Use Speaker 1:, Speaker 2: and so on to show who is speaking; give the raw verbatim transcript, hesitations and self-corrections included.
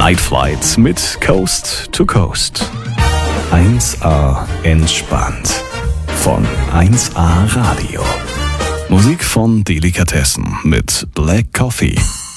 Speaker 1: Night Flight mit Coast to Coast. eins A entspannt. Von eins A Radio. Musik von Delikatessen mit Black Coffee.